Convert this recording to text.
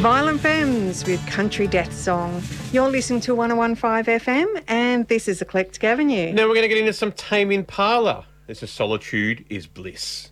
Violent Femmes with Country Death Song. You're listening to 101.5 FM and this is Eclectic Avenue. Now we're going to get into some Tame Impala. This is Solitude is Bliss.